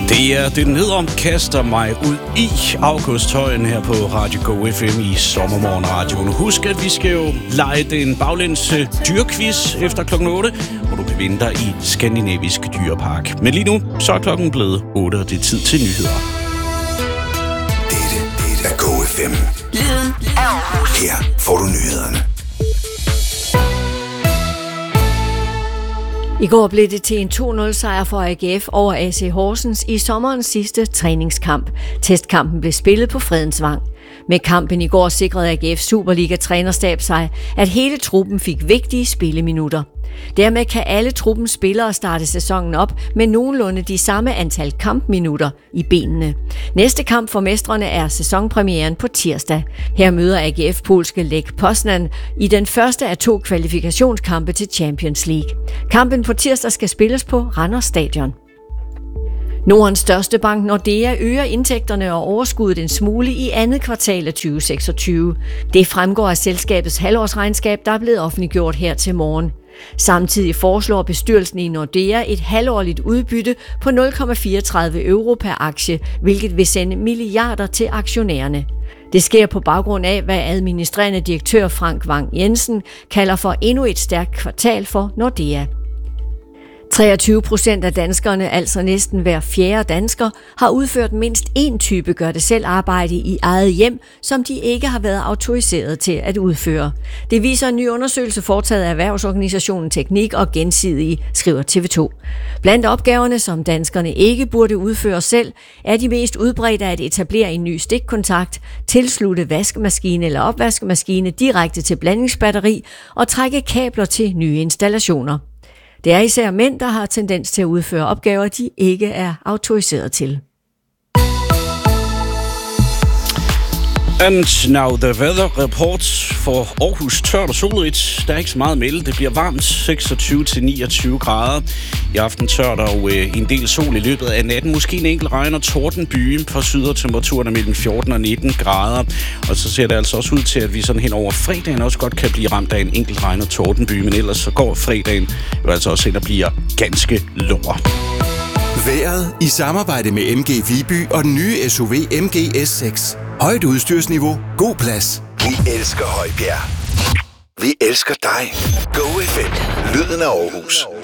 Det nedom kaster mig ud i augusthøjen her på Radio Go FM i Sommermorgenradioen. Husk, at vi skal jo lege den baglæns dyrquiz efter klokken 8, hvor du kan vinde dig i Skandinavisk Dyrepark. Men lige nu, så er klokken blevet 8, og det er tid til nyheder. Dette er Go FM. Lyden af Aarhus. Her får du nyhederne. I går blev det til en 2-0-sejr for AGF over AC Horsens i sommerens sidste træningskamp. Testkampen blev spillet på Fredensvang. Med kampen i går sikrede AGF Superliga-trænerstab sig, at hele truppen fik vigtige spilleminutter. Dermed kan alle truppens spillere starte sæsonen op med nogenlunde de samme antal kampminutter i benene. Næste kamp for mestrene er sæsonpremieren på tirsdag. Her møder AGF polske Lech Poznan i den første af 2 kvalifikationskampe til Champions League. Kampen på tirsdag skal spilles på Randers Stadion. Nordens største bank Nordea øger indtægterne og overskuddet en smule i andet kvartal af 2026. Det fremgår af selskabets halvårsregnskab, der er blevet offentliggjort her til morgen. Samtidig foreslår bestyrelsen i Nordea et halvårligt udbytte på 0,34 euro per aktie, hvilket vil sende milliarder til aktionærerne. Det sker på baggrund af, hvad administrerende direktør Frank Vang Jensen kalder for endnu et stærkt kvartal for Nordea. 23% af danskerne, altså næsten hver fjerde dansker, har udført mindst én type gør-det-selv-arbejde i eget hjem, som de ikke har været autoriseret til at udføre. Det viser en ny undersøgelse foretaget af erhvervsorganisationen Teknik og Gensidige, skriver TV2. Blandt opgaverne, som danskerne ikke burde udføre selv, er de mest udbredte at etablere en ny stikkontakt, tilslutte vaskemaskine eller opvaskemaskine direkte til blandingsbatteri og trække kabler til nye installationer. Det er især mænd, der har tendens til at udføre opgaver, de ikke er autoriseret til. And now the weather report for Aarhus. Tørt og solrigt. Der er ikke så meget at melde. Det bliver varmt 26-29 grader. I aften tørt og en del sol i løbet af natten. Måske en enkelt regn- og tordenby. Fra syd og temperaturen mellem 14 og 19 grader. Og så ser det altså også ud til, at vi sådan hen over fredagen også godt kan blive ramt af en enkelt regn- og tordenby. Men ellers så går fredagen jo altså også hen og bliver ganske lummer. Vejret i samarbejde med MG Viby og den nye SUV MG S6. Højt udstyrsniveau, god plads. Vi elsker Højbjerg. Vi elsker dig. Go FM. Lyden af Aarhus.